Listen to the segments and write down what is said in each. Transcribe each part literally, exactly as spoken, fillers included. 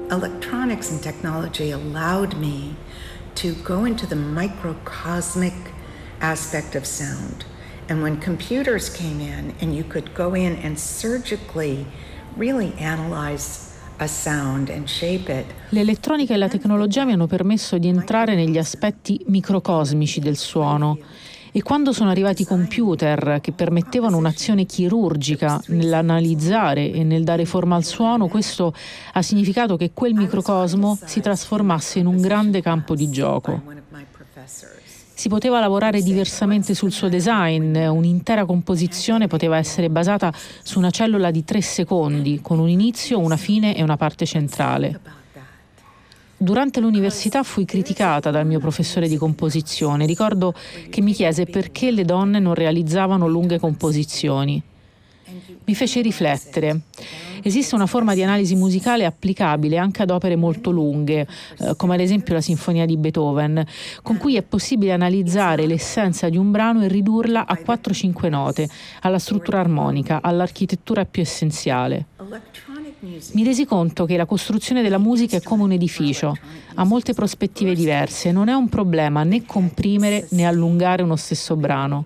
Electronics and technology allowed me to go into the microcosmic aspect of sound. And when computers came in and you could go in and surgically really analyze a sound and shape it. L'elettronica e la tecnologia mi hanno permesso di entrare negli aspetti microcosmici del suono. E quando sono arrivati i computer che permettevano un'azione chirurgica nell'analizzare e nel dare forma al suono, questo ha significato che quel microcosmo si trasformasse in un grande campo di gioco. Si poteva lavorare diversamente sul suo design, un'intera composizione poteva essere basata su una cellula di tre secondi, con un inizio, una fine e una parte centrale. Durante l'università fui criticata dal mio professore di composizione. Ricordo che mi chiese perché le donne non realizzavano lunghe composizioni. Mi fece riflettere. Esiste una forma di analisi musicale applicabile anche ad opere molto lunghe, eh, come ad esempio la Sinfonia di Beethoven, con cui è possibile analizzare l'essenza di un brano e ridurla a quattro cinque note, alla struttura armonica, all'architettura più essenziale. Mi resi conto che la costruzione della musica è come un edificio, ha molte prospettive diverse, non è un problema né comprimere né allungare uno stesso brano.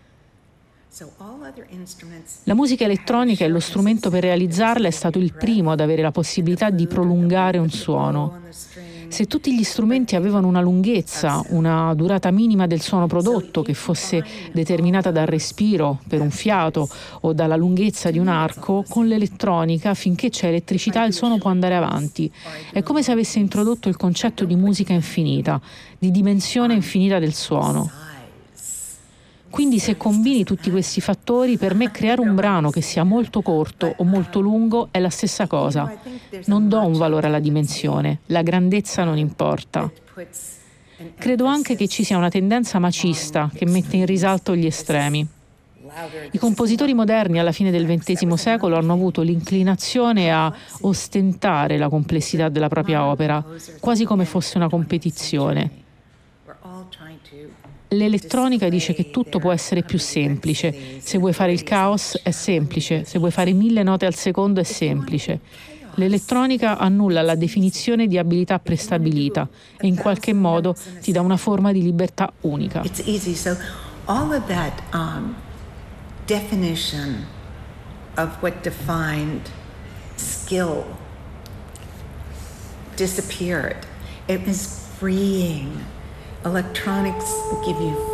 La musica elettronica e lo strumento per realizzarla è stato il primo ad avere la possibilità di prolungare un suono. Se tutti gli strumenti avevano una lunghezza, una durata minima del suono prodotto che fosse determinata dal respiro, per un fiato o dalla lunghezza di un arco, con l'elettronica, finché c'è elettricità, il suono può andare avanti. È come se avesse introdotto il concetto di musica infinita, di dimensione infinita del suono. Quindi se combini tutti questi fattori, per me creare un brano che sia molto corto o molto lungo è la stessa cosa. Non do un valore alla dimensione, la grandezza non importa. Credo anche che ci sia una tendenza macista che mette in risalto gli estremi. I compositori moderni alla fine del ventesimo secolo hanno avuto l'inclinazione a ostentare la complessità della propria opera, quasi come fosse una competizione. L'elettronica dice che tutto può essere più semplice. Se vuoi fare il caos è semplice, se vuoi fare mille note al secondo è semplice. L'elettronica annulla la definizione di abilità prestabilita e in qualche modo ti dà una forma di libertà unica. It's easy. So all of that um, definition of what defined skill disappeared. It was freeing. Electronics give you